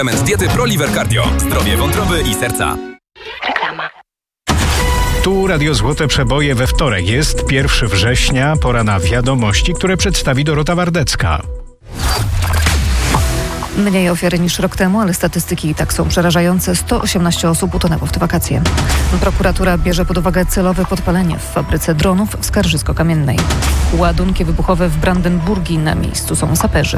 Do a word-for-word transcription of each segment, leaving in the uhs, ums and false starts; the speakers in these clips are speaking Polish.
Element diety ProLiver Cardio. Zdrowie wątroby i serca. Reklama. Tu Radio Złote Przeboje we wtorek. Jest pierwszego września, pora na wiadomości, które przedstawi Dorota Wardecka. Mniej ofiar niż rok temu, ale statystyki i tak są przerażające. sto osiemnaście osób utonęło w te wakacje. Prokuratura bierze pod uwagę celowe podpalenie w fabryce dronów w Skarżysko-Kamiennej. Ładunki wybuchowe w Brandenburgii. Na miejscu są saperzy.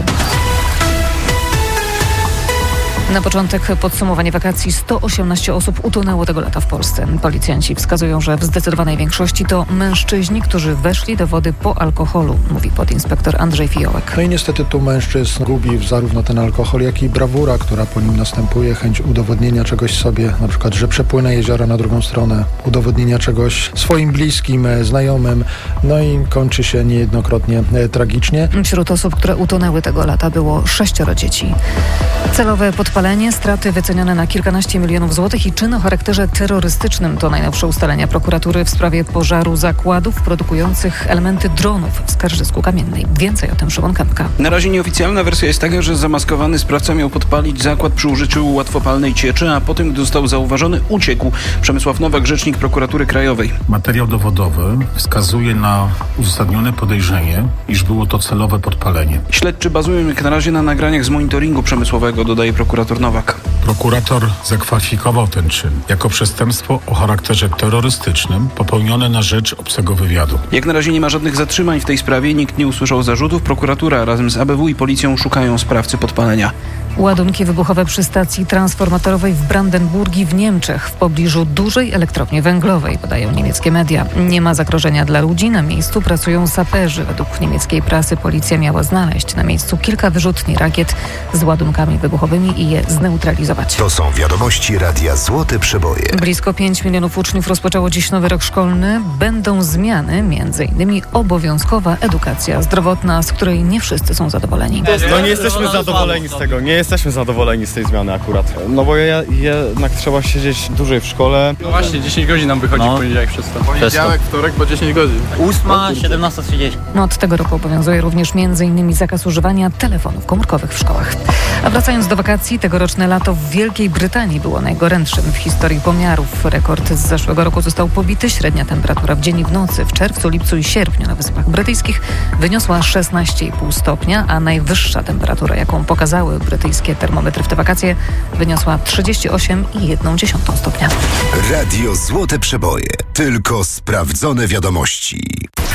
Na początek podsumowanie wakacji. sto osiemnaście osób utonęło tego lata w Polsce. Policjanci wskazują, że w zdecydowanej większości to mężczyźni, którzy weszli do wody po alkoholu, mówi podinspektor Andrzej Fiołek. No i niestety tu mężczyzn gubi zarówno ten alkohol, jak i brawura, która po nim następuje, chęć udowodnienia czegoś sobie, na przykład, że przepłynę jeziora na drugą stronę, udowodnienia czegoś swoim bliskim, znajomym, no i kończy się niejednokrotnie tragicznie. Wśród osób, które utonęły tego lata było sześcioro dzieci. Celowe podpalenie, straty wycenione na kilkanaście milionów złotych i czyn o charakterze terrorystycznym to najnowsze ustalenia prokuratury w sprawie pożaru zakładów produkujących elementy dronów w Skarżysku-Kamiennej. Więcej o tym Szymon Kępka. Na razie nieoficjalna wersja jest taka, że zamaskowany sprawca miał podpalić zakład przy użyciu łatwopalnej cieczy, a potem, gdy został zauważony, uciekł. Przemysław Nowak, rzecznik prokuratury krajowej. Materiał dowodowy wskazuje na uzasadnione podejrzenie, iż było to celowe podpalenie. Śledczy bazują jak na razie na nagraniach z monitoringu przemysłowego, dodaje prokurator Nowak. Prokurator zakwalifikował ten czyn jako przestępstwo o charakterze terrorystycznym popełnione na rzecz obcego wywiadu. Jak na razie nie ma żadnych zatrzymań w tej sprawie, nikt nie usłyszał zarzutów. Prokuratura razem z A B W i policją szukają sprawcy podpalenia. Ładunki wybuchowe przy stacji transformatorowej w Brandenburgii w Niemczech w pobliżu dużej elektrowni węglowej, podają niemieckie media. Nie ma zagrożenia dla ludzi, na miejscu pracują saperzy. Według niemieckiej prasy policja miała znaleźć na miejscu kilka wyrzutni rakiet z ładunkami wybuchowymi i je zneutralizować. To są wiadomości Radia Złote Przeboje. Blisko pięć milionów uczniów rozpoczęło dziś nowy rok szkolny. Będą zmiany, między innymi obowiązkowa edukacja zdrowotna, z której nie wszyscy są zadowoleni. No nie jesteśmy zadowoleni z tego, nie jesteśmy zadowoleni z tej zmiany akurat. No bo ja, jednak trzeba siedzieć dłużej w szkole. No właśnie, dziesięć godzin nam wychodzi no. w poniedziałek przez to. Poniedziałek, wtorek po dziesięć godzin. ósma, siedemnasta trzydzieści. No od tego roku obowiązuje również między innymi zakaz używania telefonów komórkowych w szkołach. A wracając do wakacji, tegoroczne lato w Wielkiej Brytanii było najgorętszym w historii pomiarów. Rekord z zeszłego roku został pobity. Średnia temperatura w dzień i w nocy w czerwcu, lipcu i sierpniu na Wyspach Brytyjskich wyniosła szesnaście i pół stopnia, a najwyższa temperatura, jaką pokazały brytyjskie termometry w te wakacje, wyniosła trzydzieści osiem i jedną dziesiątą stopnia. Radio Złote Przeboje. Tylko sprawdzone wiadomości.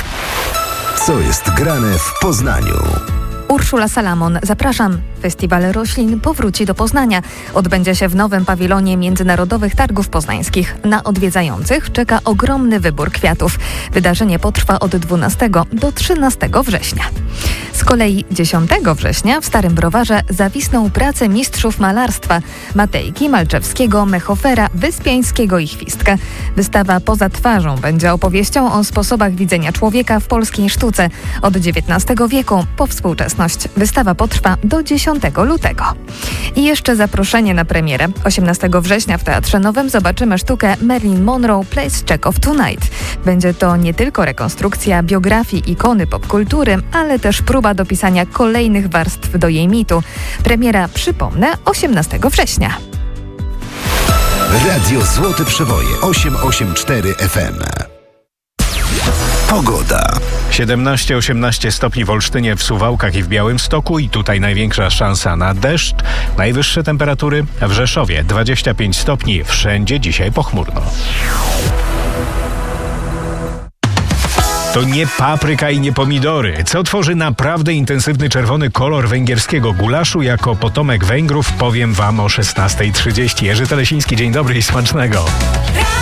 Co jest grane w Poznaniu? Urszula Salamon, zapraszam. Festiwal Roślin powróci do Poznania. Odbędzie się w nowym pawilonie Międzynarodowych Targów Poznańskich. Na odwiedzających czeka ogromny wybór kwiatów. Wydarzenie potrwa od dwunastego do trzynastego września. Z kolei dziesiątego września w Starym Browarze zawisną prace mistrzów malarstwa Matejki, Malczewskiego, Mechofera, Wyspiańskiego i Chwistka. Wystawa Poza twarzą będzie opowieścią o sposobach widzenia człowieka w polskiej sztuce od dziewiętnastego wieku po współczesność. Wystawa potrwa do dziesiątego lutego. I jeszcze zaproszenie na premierę. osiemnastego września w Teatrze Nowym zobaczymy sztukę Marilyn Monroe Please Check Off Tonight. Będzie to nie tylko rekonstrukcja biografii ikony popkultury, ale też próba dopisania kolejnych warstw do jej mitu. Premiera, przypomnę, osiemnastego września. Radio Złote Przeboje osiem osiem cztery F M. Pogoda. siedemnaście osiemnaście stopni w Olsztynie, w Suwałkach i w Białymstoku i tutaj największa szansa na deszcz. Najwyższe temperatury w Rzeszowie dwadzieścia pięć stopni, wszędzie dzisiaj pochmurno. To nie papryka i nie pomidory. Co tworzy naprawdę intensywny czerwony kolor węgierskiego gulaszu? Jako potomek Węgrów powiem wam o szesnastej trzydzieści. Jerzy Telesiński, dzień dobry i smacznego.